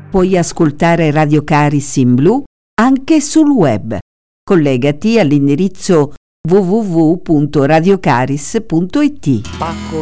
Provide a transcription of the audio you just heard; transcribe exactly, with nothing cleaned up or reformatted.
Puoi ascoltare Radio Caris in blu anche sul web. Collegati all'indirizzo w w w punto radiocaris punto it.